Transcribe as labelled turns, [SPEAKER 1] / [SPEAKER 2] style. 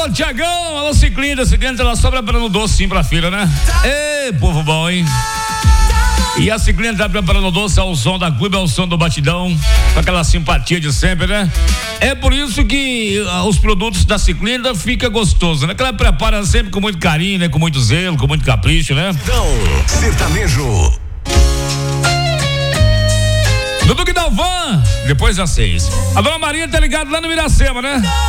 [SPEAKER 1] Alô, Tiagão, alô, Ciclinda, ela sobra preparando doce sim pra filha, né? Ê, povo bom, hein? E a Ciclinda tá preparando doce ao som da Clube, ao som do batidão, com aquela simpatia de sempre, né? É por isso que os produtos da Ciclinda fica gostoso, né? Que ela prepara sempre com muito carinho, né? Com muito zelo, com muito capricho, né?
[SPEAKER 2] Então, sertanejo.
[SPEAKER 1] Dudu Guidalvan, depois das 6. A dona Maria tá ligada lá no Miracema, né?